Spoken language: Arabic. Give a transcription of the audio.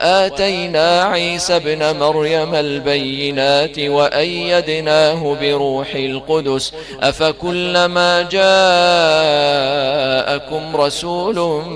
آتينا عيسى ابن مريم البينات وأيدناه بروح القدس أفكلما جاءكم رسول